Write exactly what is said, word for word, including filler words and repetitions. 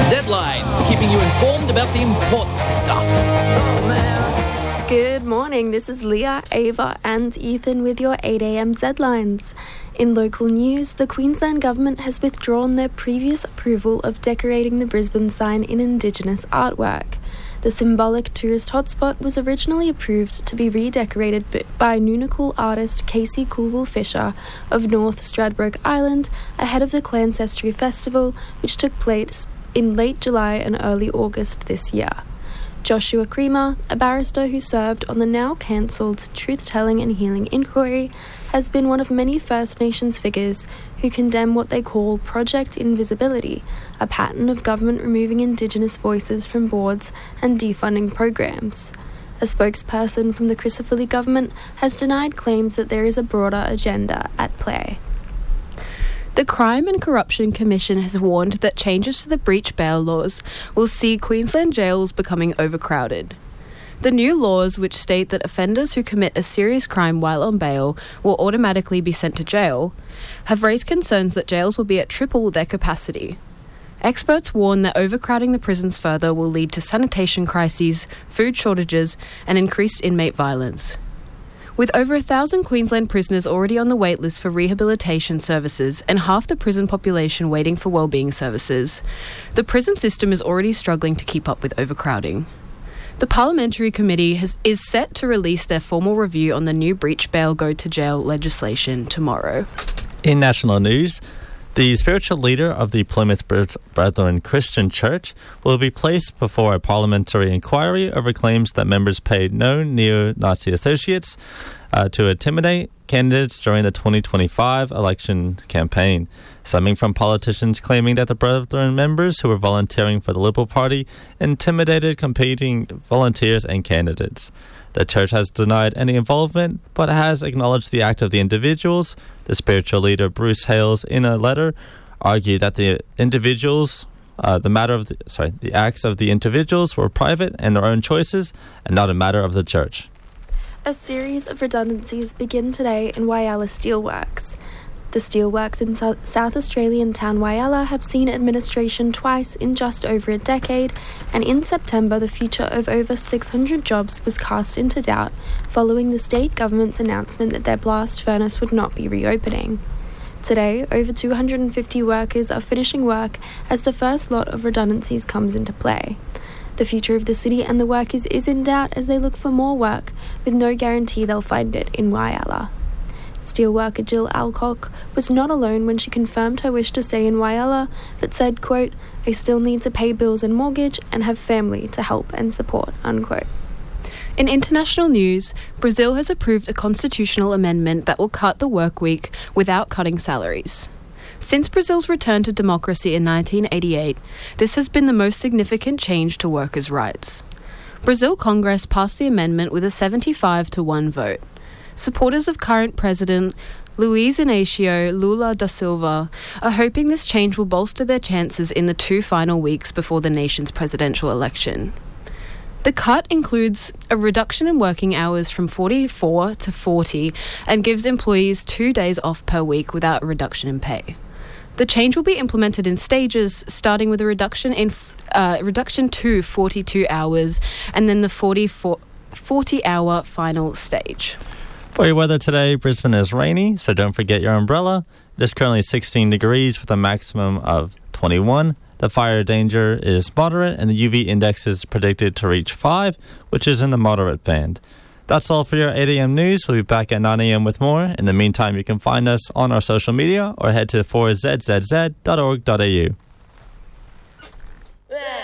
Zlines, keeping you informed about the important stuff. Good morning, this is Leah, Ava and Ethan with your eight a.m. Z-Lines. In local news, the Queensland Government has withdrawn their previous approval of decorating the Brisbane sign in Indigenous artwork. The symbolic tourist hotspot was originally approved to be redecorated by Noonacool artist Casey Coolwell Fisher of North Stradbroke Island ahead of the Clancestry Festival, which took place in late July and early August this year. Joshua Creamer, a barrister who served on the now cancelled Truth Telling and Healing Inquiry, has been one of many First Nations figures who condemn what they call Project Invisibility, a pattern of government removing Indigenous voices from boards and defunding programs. A spokesperson from the Crisafulli government has denied claims that there is a broader agenda at play. The Crime and Corruption Commission has warned that changes to the breach bail laws will see Queensland jails becoming overcrowded. The new laws, which state that offenders who commit a serious crime while on bail will automatically be sent to jail, have raised concerns that jails will be at triple their capacity. Experts warn that overcrowding the prisons further will lead to sanitation crises, food shortages, and increased inmate violence. With over a thousand Queensland prisoners already on the waitlist for rehabilitation services and half the prison population waiting for wellbeing services, the prison system is already struggling to keep up with overcrowding. The Parliamentary Committee has, is set to release their formal review on the new breach bail go to jail legislation tomorrow. In national news, the spiritual leader of the Plymouth Brethren Christian Church will be placed before a parliamentary inquiry over claims that members paid known neo-Nazi associates uh, to intimidate candidates during the twenty twenty-five election campaign, stemming from politicians claiming that the Brethren members who were volunteering for the Liberal Party intimidated competing volunteers and candidates. The church has denied any involvement, but has acknowledged the act of the individuals. The spiritual leader, Bruce Hales, in a letter, argued that the individuals, uh, the matter of the, sorry, the acts of the individuals were private and their own choices, and not a matter of the church. A series of redundancies begin today in Whyalla Steelworks. The steelworks in South, South Australian town Whyalla have seen administration twice in just over a decade, and in September the future of over six hundred jobs was cast into doubt following the state government's announcement that their blast furnace would not be reopening. Today, over two hundred fifty workers are finishing work as the first lot of redundancies comes into play. The future of the city and the workers is in doubt as they look for more work, with no guarantee they'll find it in Whyalla. Steelworker Jill Alcock was not alone when she confirmed her wish to stay in Whyalla, but said, quote, "I still need to pay bills and mortgage and have family to help and support," unquote. In international news, Brazil has approved a constitutional amendment that will cut the work week without cutting salaries. Since Brazil's return to democracy in nineteen eighty-eight, this has been the most significant change to workers' rights. Brazil Congress passed the amendment with a seventy-five to one vote. Supporters of current President Luiz Inácio Lula da Silva are hoping this change will bolster their chances in the two final weeks before the nation's presidential election. The cut includes a reduction in working hours from forty-four to forty and gives employees two days off per week without a reduction in pay. The change will be implemented in stages, starting with a reduction in uh, reduction to forty-two hours and then the forty-hour final stage. For your weather today, Brisbane is rainy, so don't forget your umbrella. It is currently sixteen degrees with a maximum of twenty-one. The fire danger is moderate, and the U V index is predicted to reach five, which is in the moderate band. That's all for your eight a.m. news. We'll be back at nine a.m. with more. In the meantime, you can find us on our social media or head to four z z z dot org dot a u.